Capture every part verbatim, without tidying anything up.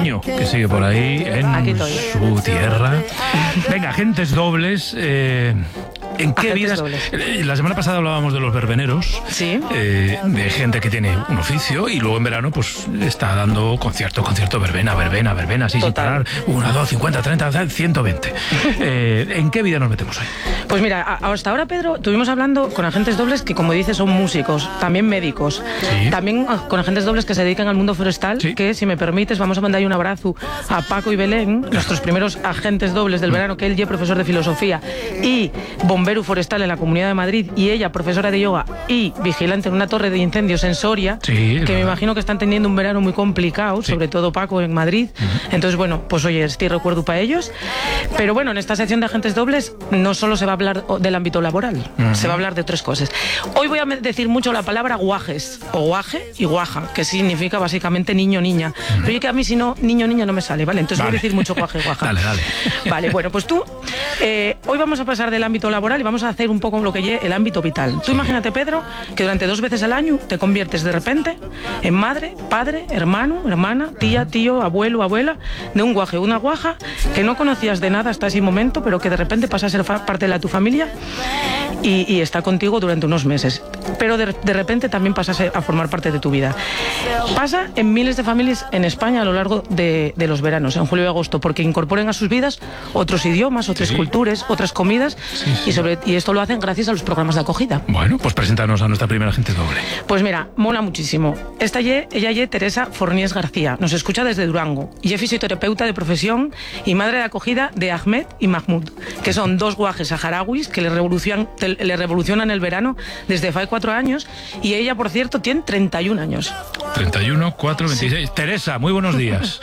Toño, que sigue por ahí en su tierra. Venga, agentes dobles. Eh, ¿En qué vidas? La semana pasada hablábamos de los verbeneros. Sí. Eh, de gente que tiene un oficio y luego en verano pues está dando concierto, concierto, verbena, verbena, verbena, así sin parar. Una, dos, cincuenta, treinta, ciento veinte. Eh, ¿En qué vida nos metemos hoy? Pues mira, hasta ahora, Pedro, estuvimos hablando con agentes dobles que, como dices, son músicos, también médicos. Sí. También con agentes dobles que se dedican al mundo forestal, sí. Que, si me permites, vamos a mandar ahí un abrazo a Paco y Belén, nuestros primeros agentes dobles del verano, que él ya profesor de filosofía y bombero forestal en la Comunidad de Madrid, y ella profesora de yoga y vigilante en una torre de incendios en Soria, sí, que me imagino que están teniendo un verano muy complicado, sí. Sobre todo Paco en Madrid. Uh-huh. Entonces, bueno, pues oye, estoy recuerdo para ellos. Pero bueno, en esta sección de agentes dobles no solo se va a hablar del ámbito laboral, uh-huh. Se va a hablar de otras cosas. Hoy voy a decir mucho la palabra guajes, o guaje y guaja, que significa básicamente niño, niña. Uh-huh. Pero yo que a mí si no, niño, niña no me sale, ¿vale? Entonces vale. Voy a decir mucho guaje, guaja. Dale, dale. Vale, bueno, pues tú, eh, hoy vamos a pasar del ámbito laboral y vamos a hacer un poco lo que lleve el ámbito vital. Tú imagínate, Pedro, que durante dos veces al año te conviertes de repente en madre, padre, hermano, hermana, tía, tío, abuelo, abuela, de un guaje o una guaja que no conocías de nada hasta ese momento, pero que de repente pasa a ser parte de la, tu familia y, y está contigo durante unos meses. Pero de, de repente también pasa a, ser, a formar parte de tu vida. Pasa en miles de familias en España a lo largo de, de los veranos, en julio y agosto, porque incorporan a sus vidas otros idiomas, otras sí. culturas, otras comidas, sí, sí. Y, sobre, y esto lo hacen gracias a los programas de acogida. Bueno, pues preséntanos a nuestra primera agente doble. Pues mira, mola muchísimo. Esta ye, ella es Teresa Forniés García, nos escucha desde Durango y es fisioterapeuta de profesión y madre de acogida de Ahmed y Mahmoud, que son dos guajes saharauis que le revolucionan, le revolucionan el verano desde hace cuatro años, y ella, por cierto, tiene treinta y un años. treinta y uno, cuatro, veintiséis. Sí. Teresa, muy buenos días.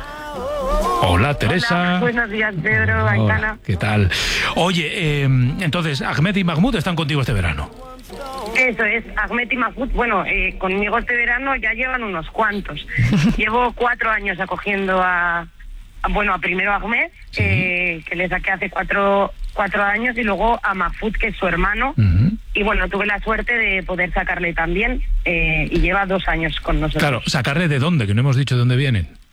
Hola, Teresa. Hola, buenos días, Pedro, Aitana. ¿Qué tal? Oye, eh, entonces, Ahmed y Mahmoud están contigo este verano. Eso es, Ahmed y Mahmoud, bueno, eh, conmigo este verano ya llevan unos cuantos. Llevo cuatro años acogiendo a, a bueno, a primero a Ahmed, sí. eh, que le saqué hace cuatro, cuatro años, y luego a Mahmoud, que es su hermano. Uh-huh. Y bueno, tuve la suerte de poder sacarle también, eh, y lleva dos años con nosotros. Claro, ¿sacarle de dónde? Que no hemos dicho de dónde vienen.